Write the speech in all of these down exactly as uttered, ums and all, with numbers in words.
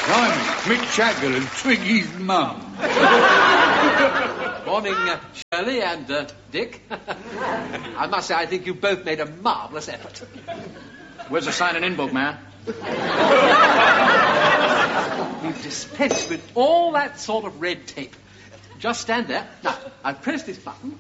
Blimey, Mick Jagger and Twiggy's mum. Morning, uh, Shirley and uh, Dick. I must say, I think you both made a marvellous effort. Where's the signing-in book, man? We've dispensed with all that sort of red tape. Just stand there. Now, I'll press this button.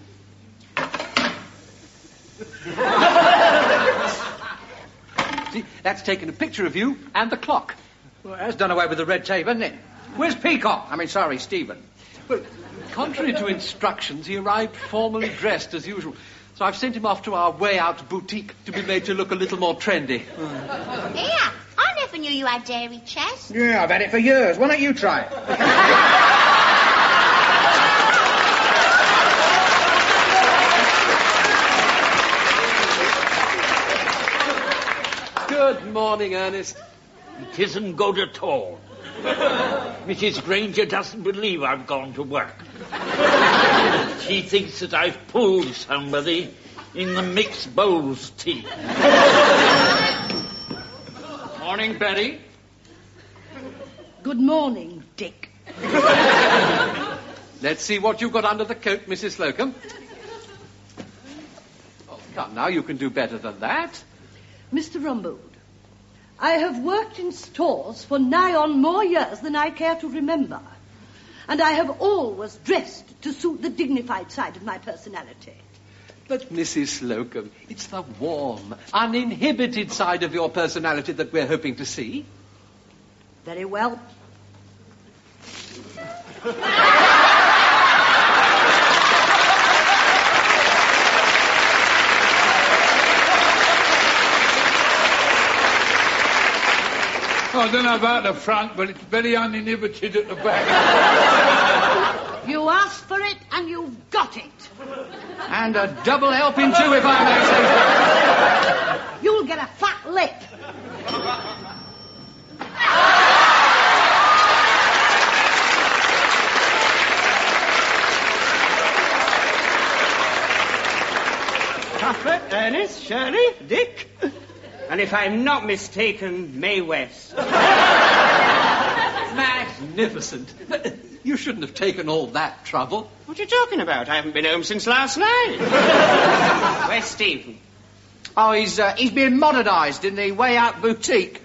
See, that's taken a picture of you and the clock. Well, that's done away with the red tape, hasn't it? Where's Peacock? I mean, sorry, Stephen. Well, contrary to instructions, he arrived formally dressed as usual. So I've sent him off to our way-out boutique to be made to look a little more trendy. Yeah, I never knew you had dairy chest. Yeah, I've had it for years. Why don't you try it? Good morning, Ernest. It isn't good at all. Missus Granger doesn't believe I've gone to work. She thinks that I've pulled somebody in the mixed bowls tea. Morning, Betty. Good morning, Dick. Let's see what you've got under the coat, Missus Slocum. Oh, come now, you can do better than that. Mister Rumbold, I have worked in stores for nigh on more years than I care to remember. And I have always dressed to suit the dignified side of my personality. But, Missus Slocum, it's the warm, uninhibited side of your personality that we're hoping to see. Very well. I don't know about the front, but it's very uninhibited at the back. You asked for it and you've got it. And a double helping too, if I may say so. You'll get a fat lip. Cuthbert, Ernest, Shirley, Dick, and if I'm not mistaken, Mae West. Magnificent. You shouldn't have taken all that trouble. What are you talking about? I haven't been home since last night. Where's Stephen? Oh, he's uh, he's being modernised in the Way Out boutique.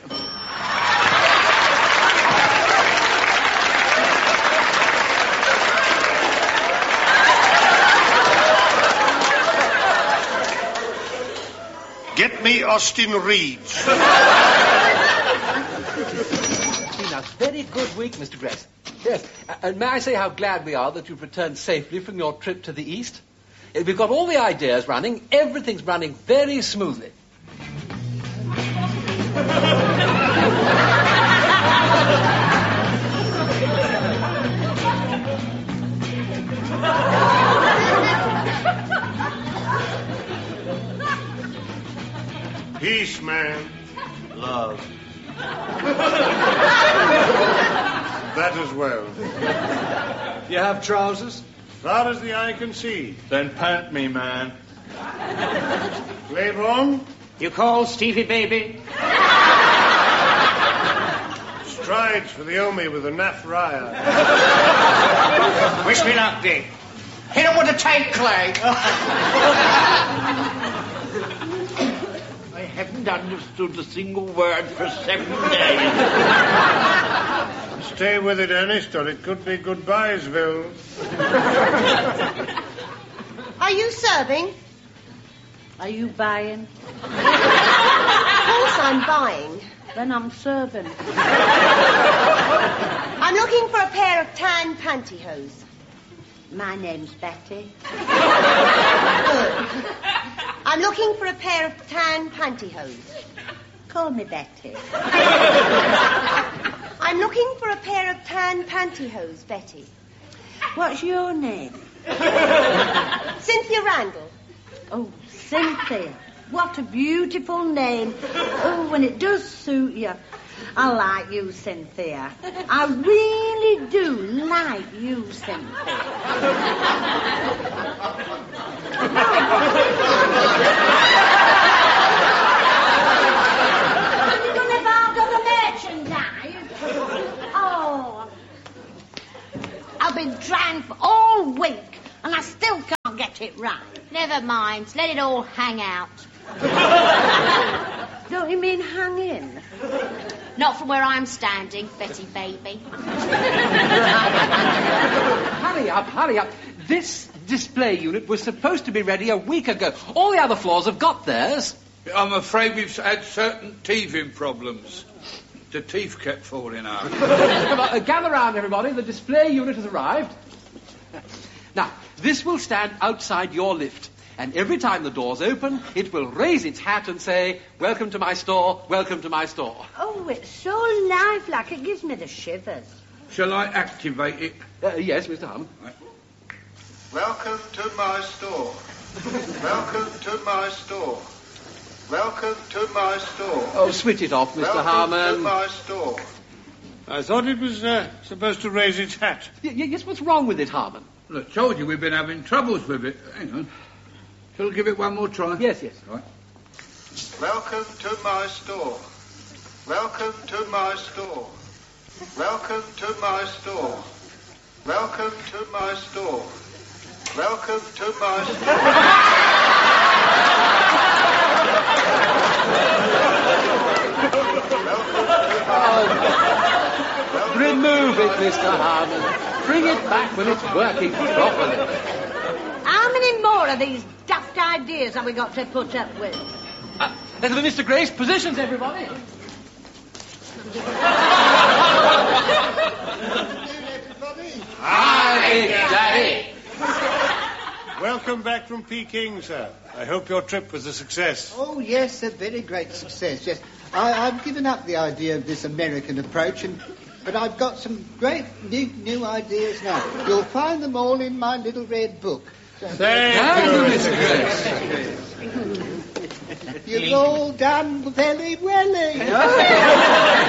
Get me Austin Reeves. It's been a very good week, Mister Gress. Yes, and may I say how glad we are that you've returned safely from your trip to the East? We've got all the ideas running. Everything's running very smoothly. Peace, man. Love. That as well. You have trousers? Far as the eye can see. Then pant me, man. Claiborne? You call Stevie baby? Strides for the Omi with a naff ryer. Wish me luck, Dick. Hit him with a tank, Clay. I haven't understood a single word for seven days. Stay with it, Ernest, or it could be goodbyesville. Are you serving? Are you buying? Of course I'm buying. Then I'm serving. I'm looking for a pair of tan pantyhose. My name's Betty. I'm looking for a pair of tan pantyhose. Call me Betty. I'm looking for a pair of tan pantyhose, Betty. What's your name? Cynthia Randall. Oh, Cynthia. What a beautiful name. Oh, and it does suit you. I like you, Cynthia. I really do like you, Cynthia. You live out of the merchandise? I week, and I still can't get it right. Never mind. Let it all hang out. Don't you mean hang in? Not from where I'm standing, Betty baby. Hurry up, hurry up. This display unit was supposed to be ready a week ago. All the other floors have got theirs. I'm afraid we've had certain teething problems. The teeth kept falling out. Come on, uh, gather round, everybody. The display unit has arrived. Now, this will stand outside your lift. And every time the doors open, it will raise its hat and say, welcome to my store, welcome to my store. Oh, it's so lifelike. It gives me the shivers. Shall I activate it? Uh, yes, Mister Hum. Right. Welcome to my store. Welcome to my store. Welcome to my store. Oh, switch it off, Mister Welcome Harmon. to my store. I thought it was uh, supposed to raise its hat. Y- y- yes, what's wrong with it, Harmon? Well, I told you we've been having troubles with it. Hang on. Shall I give it one more try? Yes, yes. Right. Welcome to my store. Welcome to my store. Welcome to my store. Welcome to my store. Welcome to my store. Remove it, Mister Harmon. Bring it back when it's working properly. How many more of these daft ideas have we got to put up with? Uh, that'll be Mister Grace. Positions, everybody. Hi, Daddy. Welcome back from Peking, sir. I hope your trip was a success. Oh, yes, a very great success, yes. I, I've given up the idea of this American approach, and but I've got some great new, new ideas now. You'll find them all in my little red book. Thank you, Mister Grace. You've all done very well.